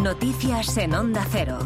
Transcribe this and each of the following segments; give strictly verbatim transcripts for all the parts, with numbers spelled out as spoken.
Noticias en Onda Cero.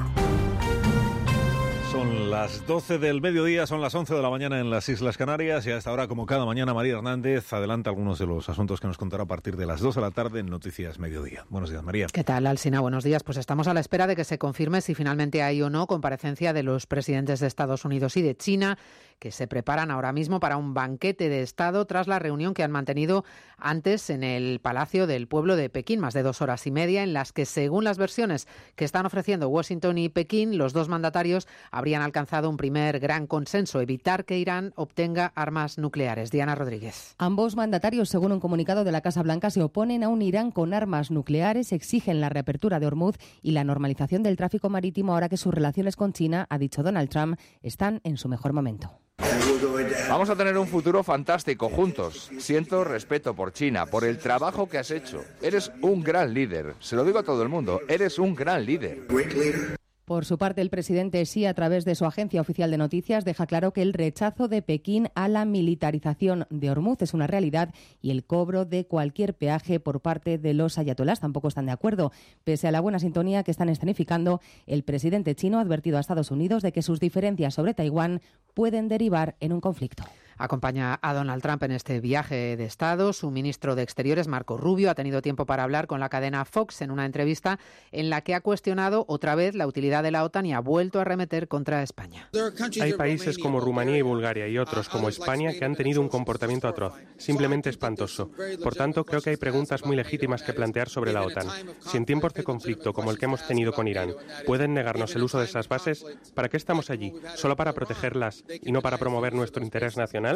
Son las doce del mediodía, son las once de la mañana en las Islas Canarias y a esta hora, como cada mañana, María Hernández adelanta algunos de los asuntos que nos contará a partir de las dos de la tarde en Noticias Mediodía. Buenos días, María. ¿Qué tal, Alsina? Buenos días. Pues estamos a la espera de que se confirme si finalmente hay o no comparecencia de los presidentes de Estados Unidos y de China, que se preparan ahora mismo para un banquete de Estado tras la reunión que han mantenido antes en el Palacio del Pueblo de Pekín, más de dos horas y media, en las que, según las versiones que están ofreciendo Washington y Pekín, los dos mandatarios habrían alcanzado un primer gran consenso: evitar que Irán obtenga armas nucleares. Diana Rodríguez. Ambos mandatarios, según un comunicado de la Casa Blanca, se oponen a un Irán con armas nucleares, exigen la reapertura de Hormuz y la normalización del tráfico marítimo ahora que sus relaciones con China, ha dicho Donald Trump, están en su mejor momento. Vamos a tener un futuro fantástico juntos. Siento respeto por China, por el trabajo que has hecho. Eres un gran líder. Se lo digo a todo el mundo. Eres un gran líder. Por su parte, el presidente Xi, a través de su agencia oficial de noticias, deja claro que el rechazo de Pekín a la militarización de Hormuz es una realidad y el cobro de cualquier peaje por parte de los ayatolás tampoco están de acuerdo. Pese a la buena sintonía que están escenificando, el presidente chino ha advertido a Estados Unidos de que sus diferencias sobre Taiwán pueden derivar en un conflicto. Acompaña a Donald Trump en este viaje de Estado. Su ministro de Exteriores, Marco Rubio, ha tenido tiempo para hablar con la cadena Fox en una entrevista en la que ha cuestionado otra vez la utilidad de la OTAN y ha vuelto a arremeter contra España. Hay países como Rumanía y Bulgaria y otros como España que han tenido un comportamiento atroz, simplemente espantoso. Por tanto, creo que hay preguntas muy legítimas que plantear sobre la OTAN. Si en tiempos de conflicto como el que hemos tenido con Irán pueden negarnos el uso de esas bases, ¿para qué estamos allí? ¿Solo para protegerlas y no para promover nuestro interés nacional?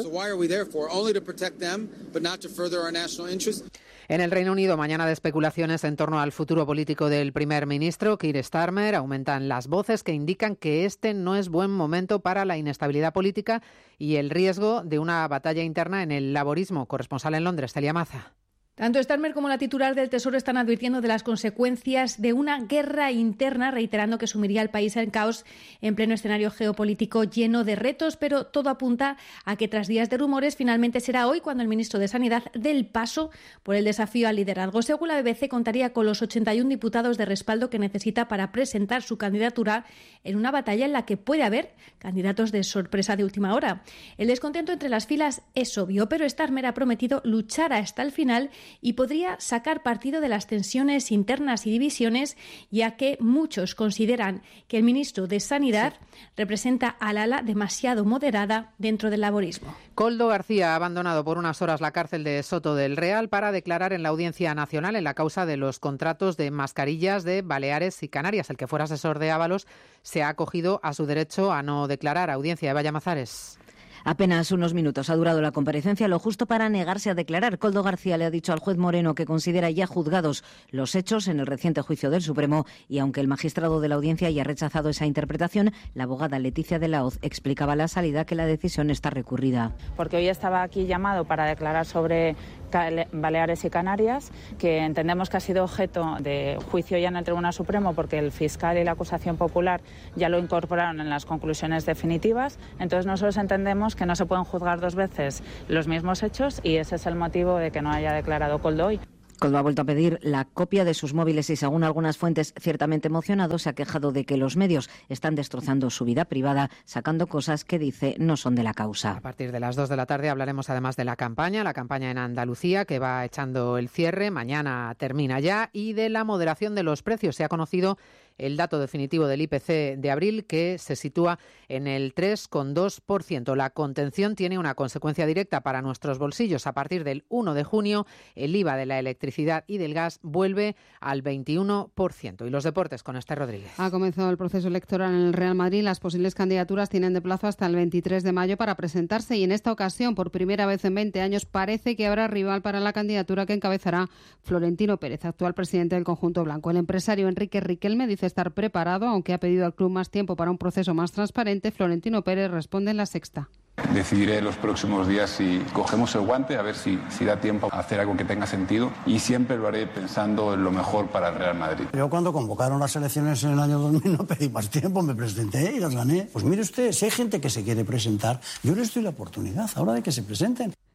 En el Reino Unido, mañana de especulaciones en torno al futuro político del primer ministro, Keir Starmer. Aumentan las voces que indican que este no es buen momento para la inestabilidad política y el riesgo de una batalla interna en el laborismo. Corresponsal en Londres, Celia Maza. Tanto Starmer como la titular del Tesoro están advirtiendo de las consecuencias de una guerra interna, reiterando que sumiría al país en caos en pleno escenario geopolítico lleno de retos, pero todo apunta a que tras días de rumores finalmente será hoy cuando el ministro de Sanidad dé el paso por el desafío al liderazgo. Según la B B C, contaría con los ochenta y uno diputados de respaldo que necesita para presentar su candidatura en una batalla en la que puede haber candidatos de sorpresa de última hora. El descontento entre las filas es obvio, pero Starmer ha prometido luchar hasta el final y podría sacar partido de las tensiones internas y divisiones, ya que muchos consideran que el ministro de Sanidad sí. representa al ala demasiado moderada dentro del laborismo. Koldo García ha abandonado por unas horas la cárcel de Soto del Real para declarar en la Audiencia Nacional en la causa de los contratos de mascarillas de Baleares y Canarias. El que fuera asesor de Ábalos se ha acogido a su derecho a no declarar. Audiencia de Vallamazares. Apenas unos minutos ha durado la comparecencia, lo justo para negarse a declarar. Koldo García le ha dicho al juez Moreno que considera ya juzgados los hechos en el reciente juicio del Supremo y aunque el magistrado de la audiencia haya rechazado esa interpretación, la abogada Leticia de la Hoz explicaba a la salida que la decisión está recurrida. Porque hoy estaba aquí llamado para declarar sobre Baleares y Canarias, que entendemos que ha sido objeto de juicio ya en el Tribunal Supremo porque el fiscal y la acusación popular ya lo incorporaron en las conclusiones definitivas. Entonces nosotros entendemos que no se pueden juzgar dos veces los mismos hechos y ese es el motivo de que no haya declarado Koldo hoy. Koldo ha vuelto a pedir la copia de sus móviles y, según algunas fuentes ciertamente emocionados, se ha quejado de que los medios están destrozando su vida privada, sacando cosas que dice no son de la causa. A partir de las dos de la tarde hablaremos además de la campaña, la campaña en Andalucía que va echando el cierre, mañana termina ya, y de la moderación de los precios. Se ha conocido el dato definitivo del I P C de abril, que se sitúa en el tres coma dos por ciento. La contención tiene una consecuencia directa para nuestros bolsillos. A partir del uno de junio, el I V A de la electricidad y del gas vuelve al veintiuno por ciento. Y los deportes con Esther Rodríguez. Ha comenzado el proceso electoral en el Real Madrid. Las posibles candidaturas tienen de plazo hasta el veintitrés de mayo para presentarse y en esta ocasión, por primera vez en veinte años, parece que habrá rival para la candidatura que encabezará Florentino Pérez, actual presidente del conjunto blanco. El empresario Enrique Riquelme dice estar preparado, aunque ha pedido al club más tiempo para un proceso más transparente. Florentino Pérez responde en La Sexta. Decidiré en los próximos días si cogemos el guante, a ver si, si da tiempo a hacer algo que tenga sentido, y siempre lo haré pensando en lo mejor para el Real Madrid. Yo cuando convocaron las elecciones en el año dos mil no pedí más tiempo, me presenté y las gané. Pues mire usted, si hay gente que se quiere presentar, yo les doy la oportunidad ahora de que se presenten.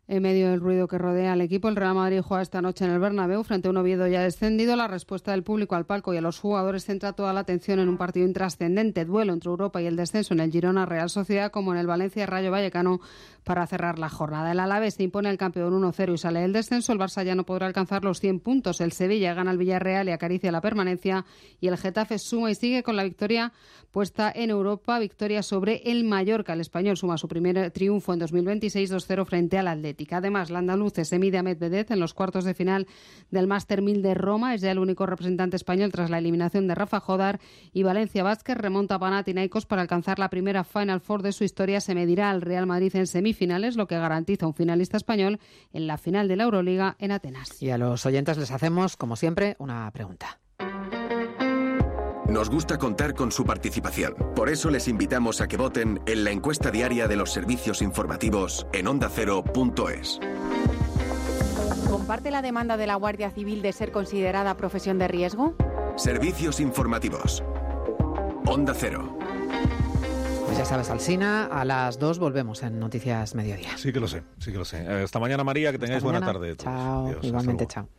En medio del ruido que rodea al equipo, el Real Madrid juega esta noche en el Bernabéu frente a un Oviedo ya descendido. La respuesta del público al palco y a los jugadores centra toda la atención en un partido intrascendente, duelo entre Europa y el descenso en el Girona Real Sociedad, como en el Valencia Rayo Vallecano, para cerrar la jornada. El Alavés se impone al campeón uno cero y sale del descenso. El Barça ya no podrá alcanzar los cien puntos. El Sevilla gana al Villarreal y acaricia la permanencia. Y el Getafe suma y sigue con la victoria puesta en Europa. Victoria sobre el Mallorca. El español suma su primer triunfo en dos mil veintiséis, dos cero frente al Atlético. Además, la andaluce se mide a Medvedev en los cuartos de final del Master mil de Roma. Es ya el único representante español tras la eliminación de Rafa Jodar. Y Valencia Vázquez remonta a Panathinaikos para alcanzar la primera Final Four de su historia. Se medirá al Real Madrid en semifinales, lo que garantiza un finalista español en la final de la Euroliga en Atenas. Y a los oyentes les hacemos, como siempre, una pregunta. Nos gusta contar con su participación. Por eso les invitamos a que voten en la encuesta diaria de los servicios informativos en onda cero punto es. ¿Comparte la demanda de la Guardia Civil de ser considerada profesión de riesgo? Servicios informativos. Onda Cero. Pues ya sabes, Alsina, a las dos volvemos en Noticias Mediodía. Sí que lo sé, sí que lo sé. Hasta mañana, María, que tengáis buena tarde. Chao, Dios, igualmente, chao.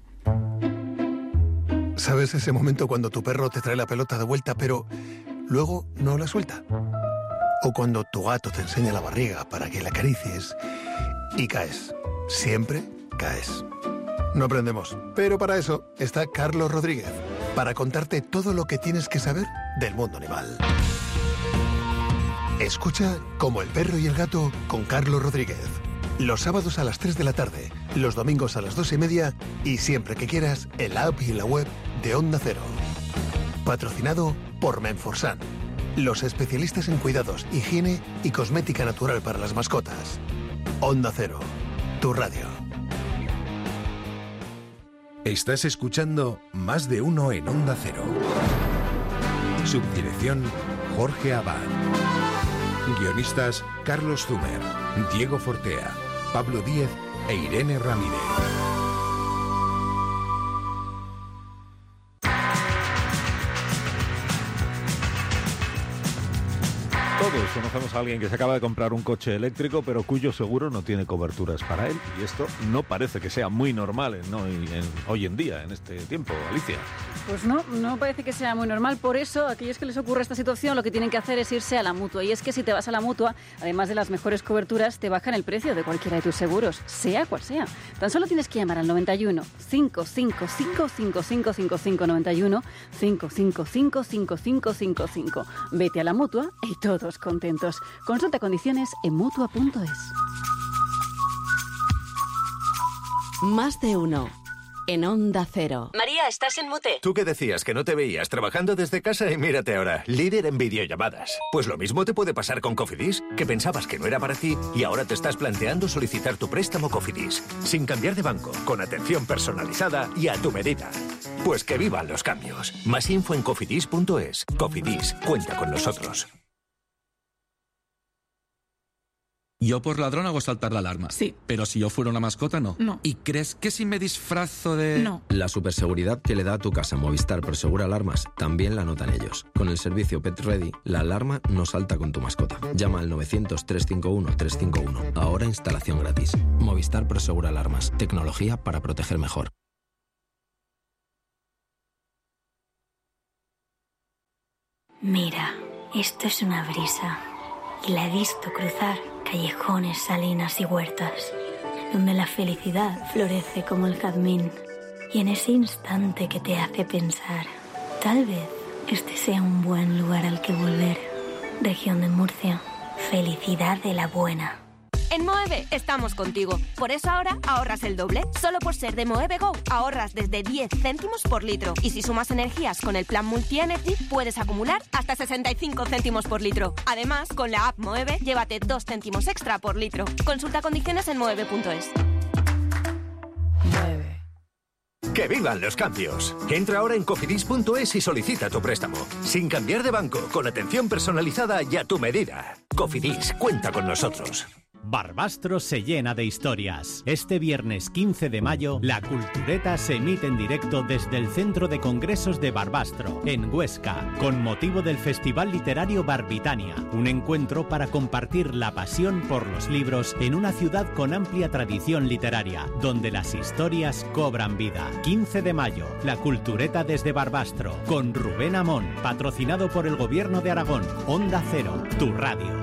¿Sabes ese momento cuando tu perro te trae la pelota de vuelta, pero luego no la suelta? O cuando tu gato te enseña la barriga para que la acaricies y caes. Siempre caes. No aprendemos, pero para eso está Carlos Rodríguez, para contarte todo lo que tienes que saber del mundo animal. Escucha Como el perro y el gato con Carlos Rodríguez. Los sábados a las tres de la tarde, los domingos a las dos y media y siempre que quieras en la app y en la web de Onda Cero. Patrocinado por Menforsan, los especialistas en cuidados, higiene y cosmética natural para las mascotas. Onda Cero, tu radio. Estás escuchando Más de Uno en Onda Cero. Subdirección Jorge Abad. Guionistas Carlos Zumer, Diego Fortea, Pablo Díez e Irene Ramírez. Todos conocemos a alguien que se acaba de comprar un coche eléctrico, pero cuyo seguro no tiene coberturas para él. Y esto no parece que sea muy normal en, ¿no? en, en, hoy en día, en este tiempo, Alicia. Pues no, no parece que sea muy normal. Por eso, a aquellos que les ocurre esta situación, lo que tienen que hacer es irse a la Mutua. Y es que si te vas a la Mutua, además de las mejores coberturas, te bajan el precio de cualquiera de tus seguros, sea cual sea. Tan solo tienes que llamar al noventa y uno, cinco cinco cinco, cinco cinco cinco cinco, noventa y uno, cinco cinco cinco, cinco cinco cinco cinco. Vete a la Mutua y todos contentos. Consulta condiciones en mutua punto es. Más de uno. En Onda Cero. María, estás en mute. ¿Tú qué decías? Que no te veías trabajando desde casa y mírate ahora, líder en videollamadas. Pues lo mismo te puede pasar con Cofidis, que pensabas que no era para ti y ahora te estás planteando solicitar tu préstamo Cofidis, sin cambiar de banco, con atención personalizada y a tu medida. Pues que vivan los cambios. Más info en cofidis punto es. Cofidis, cuenta con nosotros. Yo por ladrón hago saltar la alarma. Sí. Pero si yo fuera una mascota, no. No. ¿Y crees que si me disfrazo de...? No. La superseguridad que le da a tu casa Movistar Prosegura Alarmas también la notan ellos. Con el servicio Pet Ready, la alarma no salta con tu mascota. Llama al novecientos, trescientos cincuenta y uno, trescientos cincuenta y uno. Ahora instalación gratis. Movistar Prosegura Alarmas. Tecnología para proteger mejor. Mira, esto es una brisa. Y la he visto cruzar callejones, salinas y huertas, donde la felicidad florece como el jazmín. Y en ese instante que te hace pensar, tal vez este sea un buen lugar al que volver. Región de Murcia, felicidad de la buena. En Moeve estamos contigo. Por eso ahora ahorras el doble. Solo por ser de Moeve Go ahorras desde diez céntimos por litro. Y si sumas energías con el plan Multi-Energy, puedes acumular hasta sesenta y cinco céntimos por litro. Además, con la app Moeve, llévate dos céntimos extra por litro. Consulta condiciones en moeve punto es. Moeve. ¡Que vivan los cambios! Entra ahora en cofidis punto es y solicita tu préstamo. Sin cambiar de banco, con atención personalizada y a tu medida. Cofidis, cuenta con nosotros. Barbastro se llena de historias. Este viernes quince de mayo, La Cultureta se emite en directo desde el Centro de Congresos de Barbastro, en Huesca, con motivo del Festival Literario Barbitania, un encuentro para compartir la pasión por los libros en una ciudad con amplia tradición literaria, donde las historias cobran vida. quince de mayo, La Cultureta desde Barbastro, con Rubén Amón, patrocinado por el Gobierno de Aragón. Onda Cero, tu radio.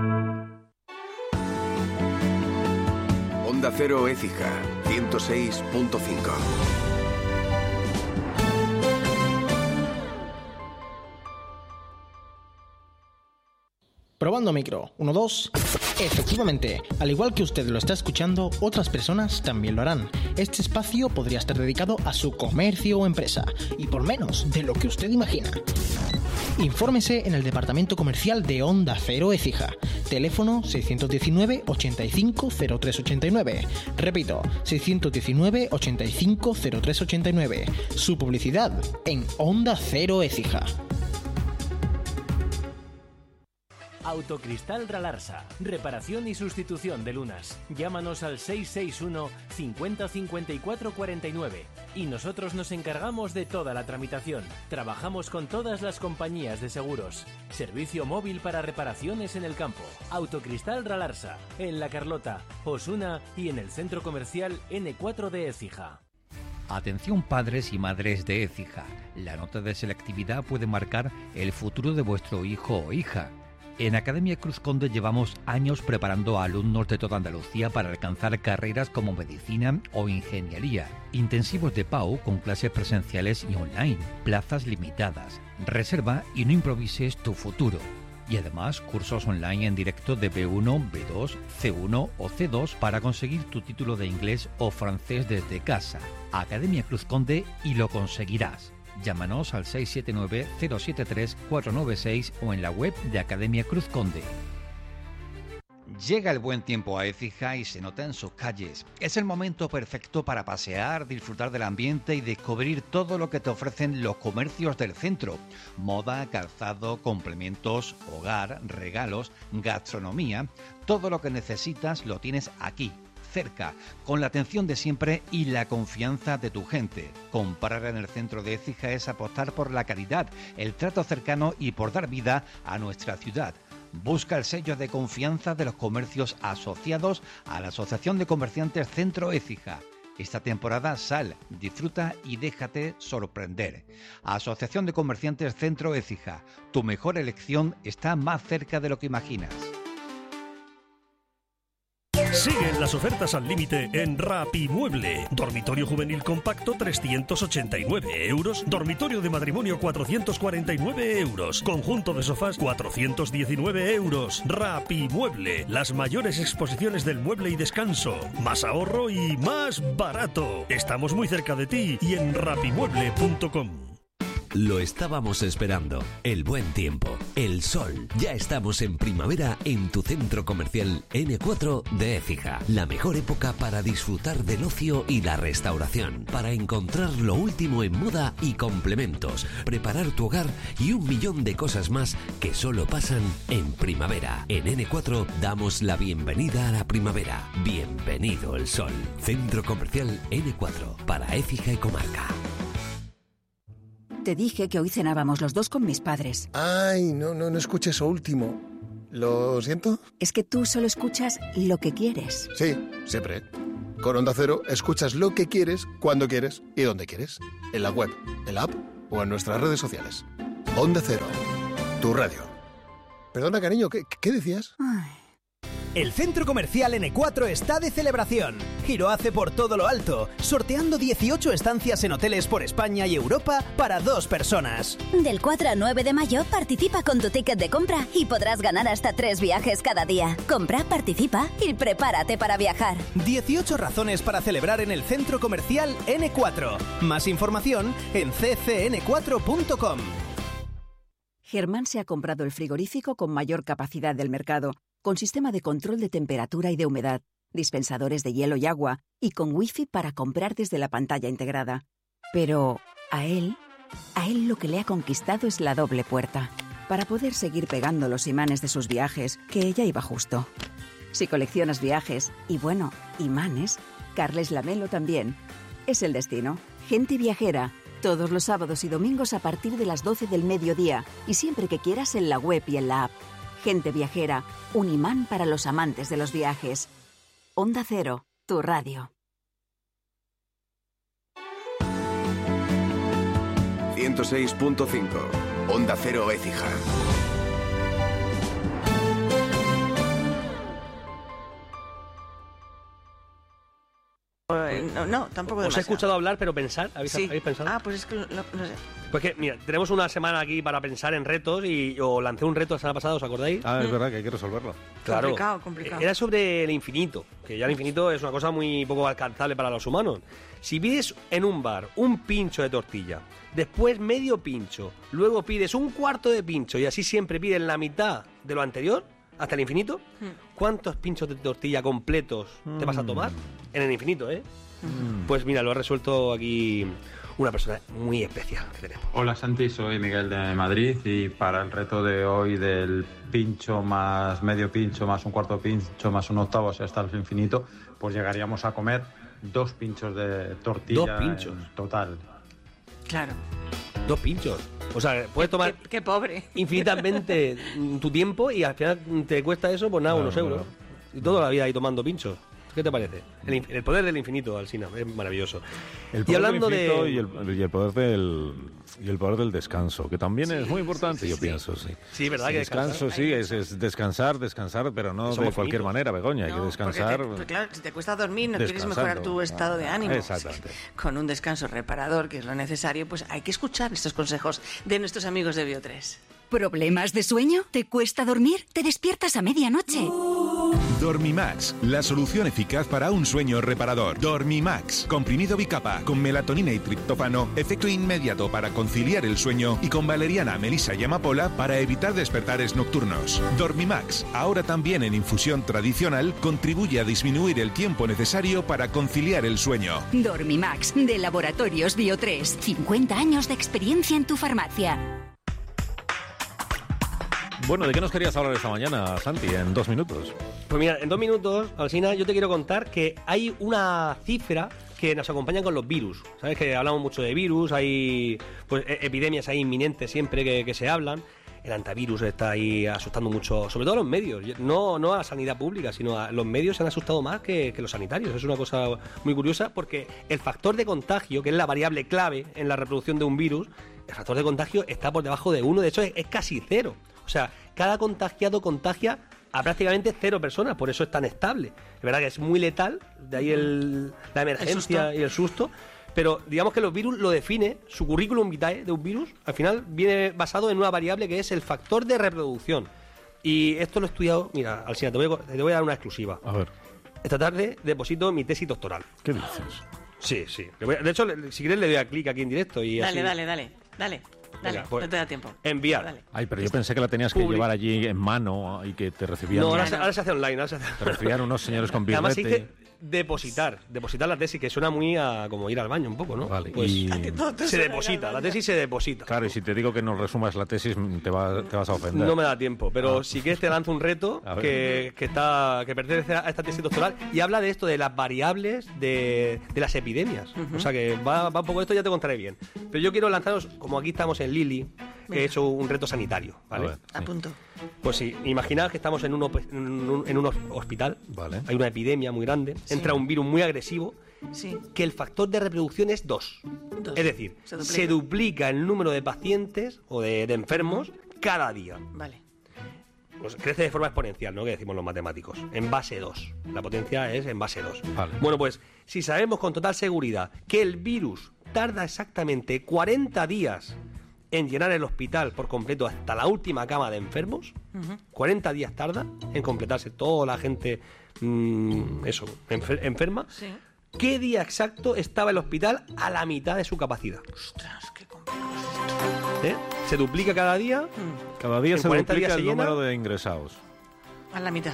Onda Cero Écija, ciento seis punto cinco. Probando micro, uno, dos. Efectivamente, al igual que usted lo está escuchando, otras personas también lo harán. Este espacio podría estar dedicado a su comercio o empresa, y por menos de lo que usted imagina. Infórmese en el departamento comercial de Onda Cero Écija. Teléfono seiscientos diecinueve, ochenta y cinco, cero tres ochenta y nueve. Repito, seiscientos diecinueve, ochenta y cinco, cero tres ochenta y nueve. Su publicidad en Onda Cero Écija. Autocristal Ralarsa. Reparación y sustitución de lunas. Llámanos al seis seis uno, cincuenta, cincuenta y cuatro, cuarenta y nueve y nosotros nos encargamos de toda la tramitación. Trabajamos con todas las compañías de seguros. Servicio móvil para reparaciones en el campo. Autocristal Ralarsa. En La Carlota, Osuna y en el centro comercial ene cuatro de Écija. Atención padres y madres de Écija. La nota de selectividad puede marcar el futuro de vuestro hijo o hija. En Academia Cruz Conde llevamos años preparando a alumnos de toda Andalucía para alcanzar carreras como medicina o ingeniería. Intensivos de P A U con clases presenciales y online, plazas limitadas. Reserva y no improvises tu futuro. Y además cursos online en directo de be uno, be dos, ce uno o ce dos para conseguir tu título de inglés o francés desde casa. Academia Cruz Conde y lo conseguirás. Llámanos al seis siete nueve, cero siete tres, cuatro nueve seis o en la web de Academia Cruz Conde. Llega el buen tiempo a Écija y se nota en sus calles. Es el momento perfecto para pasear, disfrutar del ambiente y descubrir todo lo que te ofrecen los comercios del centro. Moda, calzado, complementos, hogar, regalos, gastronomía. Todo lo que necesitas lo tienes aquí, cerca, con la atención de siempre y la confianza de tu gente. Comprar en el centro de Écija es apostar por la calidad, el trato cercano y por dar vida a nuestra ciudad. Busca el sello de confianza de los comercios asociados a la Asociación de Comerciantes Centro Écija. Esta temporada sal, disfruta y déjate sorprender. Asociación de Comerciantes Centro Écija. Tu mejor elección está más cerca de lo que imaginas. Siguen las ofertas al límite en Rapimueble. Dormitorio juvenil compacto trescientos ochenta y nueve euros. Dormitorio de matrimonio cuatrocientos cuarenta y nueve euros. Conjunto de sofás cuatrocientos diecinueve euros. Rapimueble. Las mayores exposiciones del mueble y descanso. Más ahorro y más barato. Estamos muy cerca de ti y en rapimueble punto com. Lo estábamos esperando. El buen tiempo, el sol. Ya estamos en primavera en tu centro comercial ene cuatro de Écija. La mejor época para disfrutar del ocio y la restauración. Para encontrar lo último en moda y complementos. Preparar tu hogar y un millón de cosas más que solo pasan en primavera. En ene cuatro damos la bienvenida a la primavera. Bienvenido el sol. Centro comercial ene cuatro para Écija y comarca. Te dije que hoy cenábamos los dos con mis padres. Ay, no, no, no escuché eso último. ¿Lo siento? Es que tú solo escuchas lo que quieres. Sí, siempre. Con Onda Cero escuchas lo que quieres, cuando quieres y donde quieres. En la web, en la app o en nuestras redes sociales. Onda Cero, tu radio. Perdona, cariño, ¿qué, qué decías? Ay. El centro comercial ene cuatro está de celebración. Giro hace por todo lo alto, sorteando dieciocho estancias en hoteles por España y Europa para dos personas. Del cuatro al nueve de mayo participa con tu ticket de compra y podrás ganar hasta tres viajes cada día. Compra, participa y prepárate para viajar. dieciocho razones para celebrar en el centro comercial ene cuatro. Más información en ce ce ene cuatro punto com. Germán se ha comprado el frigorífico con mayor capacidad del mercado, con sistema de control de temperatura y de humedad, dispensadores de hielo y agua, y con wifi para comprar desde la pantalla integrada. Pero a él, a él lo que le ha conquistado es la doble puerta, para poder seguir pegando los imanes de sus viajes, que ella iba justo. Si coleccionas viajes y, bueno, imanes, Carles Lamelo también. Es el destino. Gente Viajera. Todos los sábados y domingos a partir de las doce del mediodía y siempre que quieras en la web y en la app. Gente Viajera, un imán para los amantes de los viajes. Onda Cero, tu radio. ciento seis punto cinco. Onda Cero Écija. No, no, tampoco. Os he escuchado hablar, pero pensar. ¿Habéis, sí. ¿habéis pensado? Ah, pues es que no, no sé. Pues que, mira, tenemos una semana aquí para pensar en retos y os lancé un reto la semana pasada, ¿os acordáis? Ah, es verdad que hay que resolverlo. Claro. Complicado, complicado. Era sobre el infinito, que ya el infinito es una cosa muy poco alcanzable para los humanos. Si pides en un bar un pincho de tortilla, después medio pincho, luego pides un cuarto de pincho y así siempre pides la mitad de lo anterior, hasta el infinito, ¿cuántos pinchos de tortilla completos te vas a tomar? En el infinito, ¿eh? Mm. Pues mira, lo ha resuelto aquí una persona muy especial que tenemos. Hola Santi, soy Miguel de Madrid y para el reto de hoy del pincho más medio pincho más un cuarto pincho más un octavo, o sea, hasta el infinito, pues llegaríamos a comer dos pinchos de tortilla. Dos pinchos. Total. Claro. Dos pinchos. O sea, puedes tomar qué, qué pobre. infinitamente tu tiempo y al final te cuesta eso, pues nada, claro, unos euros. Claro. Y toda la vida ahí tomando pinchos. ¿Qué te parece? El, el poder del infinito, Alsina, es maravilloso. El poder y hablando del infinito de... y, el, y el poder del y el poder del descanso, que también sí, es muy importante, sí, sí, yo sí. pienso, sí. Sí, verdad sí, que descanso, descansar. sí, es, es descansar, descansar, pero no de cualquier finitos. manera, Begoña, no, hay que descansar. Te, pues claro, si te cuesta dormir, no quieres mejorar tu estado de ánimo. Exactamente. Con un descanso reparador, que es lo necesario, pues hay que escuchar estos consejos de nuestros amigos de Bio tres. ¿Problemas de sueño? ¿Te cuesta dormir? ¿Te despiertas a medianoche? Dormimax, la solución eficaz para un sueño reparador. Dormimax, comprimido bicapa, con melatonina y triptófano, efecto inmediato para conciliar el sueño y con valeriana, melisa y amapola para evitar despertares nocturnos. Dormimax, ahora también en infusión tradicional, contribuye a disminuir el tiempo necesario para conciliar el sueño. Dormimax, de Laboratorios Bio tres, cincuenta años de experiencia en tu farmacia. Bueno, ¿de qué nos querías hablar esta mañana, Santi, en dos minutos? Pues mira, en dos minutos, Alsina, yo te quiero contar que hay una cifra que nos acompaña con los virus. ¿Sabes? Que hablamos mucho de virus, hay pues epidemias ahí inminentes siempre que, que se hablan. El antivirus está ahí asustando mucho, sobre todo a los medios, no, no a la sanidad pública, sino a los medios se han asustado más que, que los sanitarios. Es una cosa muy curiosa porque el factor de contagio, que es la variable clave en la reproducción de un virus, el factor de contagio está por debajo de uno, de hecho es, es casi cero. O sea, cada contagiado contagia a prácticamente cero personas, por eso es tan estable. Es verdad que es muy letal, de ahí el, la emergencia el y el susto, pero digamos que los virus lo define, su currículum vitae de un virus, al final viene basado en una variable que es el factor de reproducción. Y esto lo he estudiado, mira, Alsina, te voy a, te voy a dar una exclusiva. A ver. Esta tarde deposito mi tesis doctoral. ¿Qué dices? Sí, sí. De hecho, si quieres le doy a clic aquí en directo y dale, así... dale, dale, dale. Dale, Venga, pues, no te da tiempo. Enviar. Dale. Ay, pero yo pensé que la tenías que Public. llevar allí en mano y que te recibían... No, ahora, se, ahora se hace online. Ahora se hace... Te recibían unos señores con birrete. Además dice depositar, depositar la tesis, que suena muy a como ir al baño un poco, ¿no? Vale, pues y... se deposita, la tesis se deposita. Claro, y si te digo que nos resumas la tesis, te, va, te vas a ofender. No me da tiempo, pero ah. si quieres te lanzo un reto que, que, está, que pertenece a esta tesis doctoral y habla de esto, de las variables de, de las epidemias. Uh-huh. O sea que va, va un poco esto, ya te contaré bien. Pero yo quiero lanzaros, como aquí estamos en Lili, he hecho un reto sanitario, ¿vale? Ver, sí. A punto. Pues sí, imaginad que estamos en un, en un, en un hospital, vale. Hay una epidemia muy grande, sí. Entra un virus muy agresivo, sí. Que el factor de reproducción es dos. dos. Es decir, se duplica. se duplica el número de pacientes o de, de enfermos cada día. Vale. Pues crece de forma exponencial, ¿no? Que decimos los matemáticos. En base dos. La potencia es en base dos. Vale. Bueno, pues si sabemos con total seguridad que el virus tarda exactamente cuarenta días en llenar el hospital por completo hasta la última cama de enfermos, uh-huh. cuarenta días tarda en completarse toda la gente mmm, eso, enfer- enferma. Sí. ¿Qué día exacto estaba el hospital a la mitad de su capacidad? Ostras, qué complicado. ¿Eh? Se duplica cada día. Cada día se duplica el se número de ingresados. A la mitad.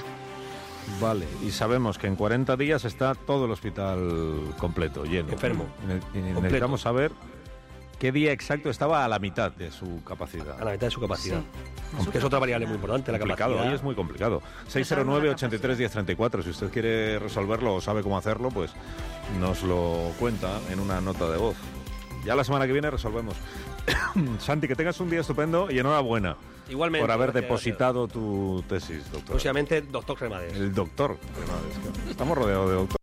Vale, y sabemos que en cuarenta días está todo el hospital completo, lleno. Enfermo. Y necesitamos saber ¿Qué día exacto estaba a la mitad de su capacidad? A la mitad de su capacidad. Sí. Que es otra variable muy importante, la complicado, capacidad. Hoy es muy complicado. seis cero nueve, ochenta y tres, diez treinta y cuatro. Si usted quiere resolverlo o sabe cómo hacerlo, pues nos lo cuenta en una nota de voz. Ya la semana que viene resolvemos. Santi, que tengas un día estupendo y enhorabuena. Igualmente. Por haber gracias, depositado gracias. tu tesis, doctor. Próximamente, doctor Cremades. El doctor Cremades. Estamos rodeados de doctores.